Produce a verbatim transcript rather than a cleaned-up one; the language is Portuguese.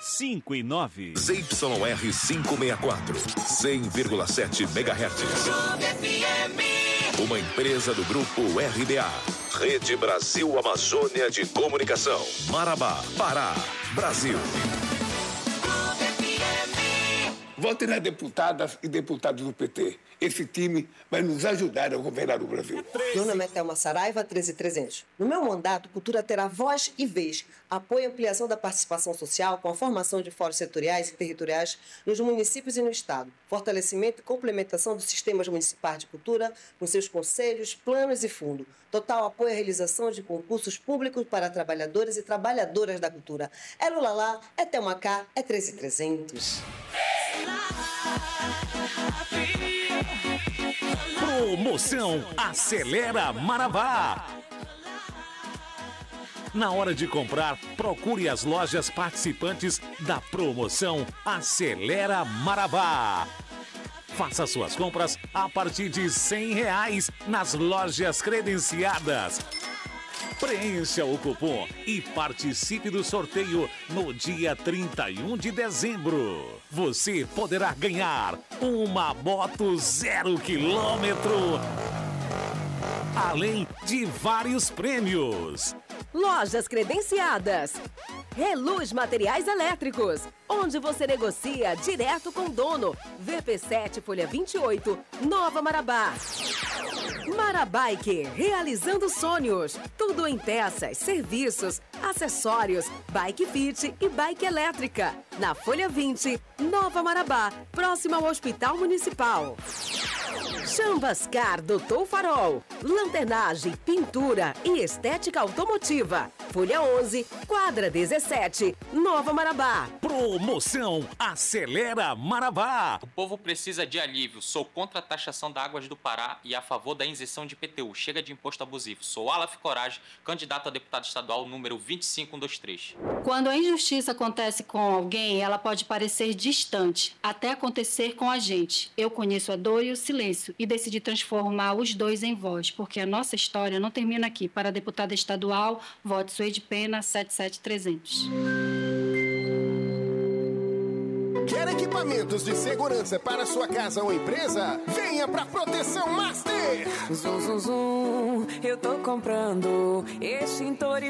cinco e nove. Z Y R quinhentos e sessenta e quatro, cem vírgula sete megahertz. Uma empresa do grupo R B A. Rede Brasil Amazônia de Comunicação. Marabá, Pará, Brasil. Votem nas deputadas e deputados do P T. Esse time vai nos ajudar a governar o Brasil. Meu nome é Thelma Saraiva, treze mil e trezentos. No meu mandato, cultura terá voz e vez. Apoio e ampliação da participação social com a formação de fóruns setoriais e territoriais nos municípios e no Estado. Fortalecimento e complementação dos sistemas municipais de cultura com seus conselhos, planos e fundo. Total apoio à realização de concursos públicos para trabalhadores e trabalhadoras da cultura. É Lulalá, é Thelma K, é treze mil e trezentos. Promoção Acelera Marabá. Na hora de comprar, procure as lojas participantes da promoção Acelera Marabá. Faça suas compras a partir de cem reais nas lojas credenciadas. Preencha o cupom e participe do sorteio no dia trinta e um de dezembro. Você poderá ganhar uma moto zero quilômetro, além de vários prêmios. Lojas credenciadas. Reluz Materiais Elétricos, onde você negocia direto com o dono. V P sete, Folha vinte e oito, Nova Marabá. Marabike, realizando sonhos. Tudo em peças, serviços, acessórios, bike fit e bike elétrica. Na Folha vinte, Nova Marabá, próximo ao Hospital Municipal. Chambascar Doutor Farol, lanternagem, pintura e estética automotiva. Folha onze, quadra dezessete, Nova Marabá. Promoção Acelera Marabá. O povo precisa de alívio. Sou contra a taxação da Águas do Pará e a favor da isenção de I P T U. Chega de imposto abusivo. Sou Alaf Coragem, candidato a deputado estadual número vinte e cinco um dois três. Quando a injustiça acontece com alguém, ela pode parecer distante, até acontecer com a gente. Eu conheço a dor e o silêncio e decidi transformar os dois em voz, porque a nossa história não termina aqui. Para a deputada estadual, vote Suede Pena, setenta e sete mil e trezentos. Quer equipamentos de segurança para sua casa ou empresa? Venha pra Proteção Master! Zum, zum, zum, eu tô comprando extintor